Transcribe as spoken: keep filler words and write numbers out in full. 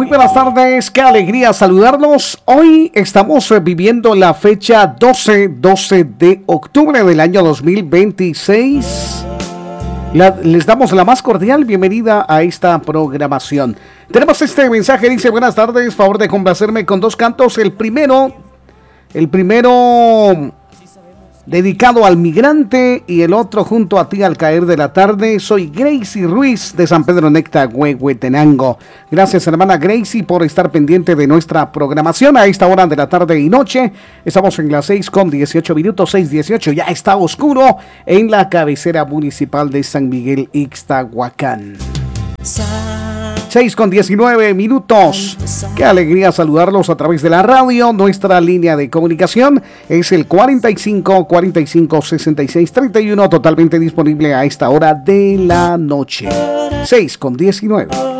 Muy buenas tardes, qué alegría saludarlos. Hoy estamos viviendo la fecha doce de octubre del año dos mil veintiséis. La, les damos la más cordial bienvenida a esta programación. Tenemos este mensaje, dice: buenas tardes, favor de complacerme con dos cantos. El primero, el primero dedicado al migrante y el otro junto a ti al caer de la tarde. Soy Gracie Ruiz de San Pedro Necta, Huehuetenango. Gracias, hermana Gracie, por estar pendiente de nuestra programación a esta hora de la tarde y noche. Estamos en las seis con dieciocho minutos, seis dieciocho. Ya está oscuro en la cabecera municipal de San Miguel Ixtahuacán. seis con diecinueve minutos. Qué alegría saludarlos a través de la radio. Nuestra línea de comunicación es el cuarenta y cinco, cuarenta y cinco, sesenta y seis, treinta y uno, totalmente disponible a esta hora de la noche. seis con diecinueve.